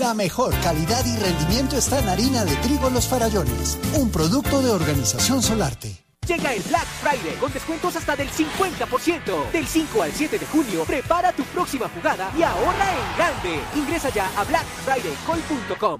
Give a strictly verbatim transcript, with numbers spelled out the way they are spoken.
La mejor calidad y rendimiento está en harina de trigo Los Farallones, un producto de Organización Solarte. Llega el Black Friday con descuentos hasta del cincuenta por ciento. Del cinco al siete de junio, prepara tu próxima jugada y ahorra en grande. Ingresa ya a black friday call punto com.